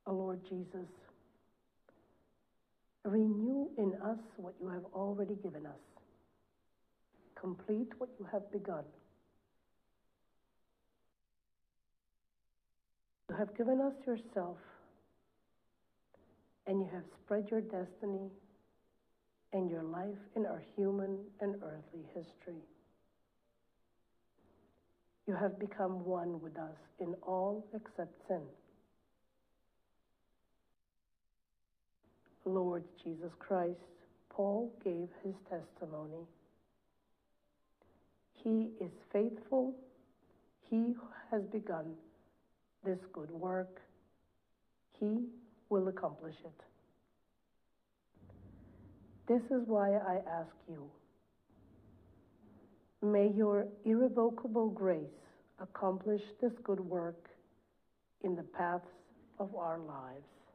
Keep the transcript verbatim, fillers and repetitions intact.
O Lord Jesus, renew in us what you have already given us. Complete what you have begun. You have given us yourself, and you have spread your destiny and your life in our human and earthly history. You have become one with us in all except sin. Lord Jesus Christ, Paul gave his testimony. He is faithful. He who has begun this good work, he will accomplish it. This is why I ask you, may your irrevocable grace accomplish this good work in the paths of our lives.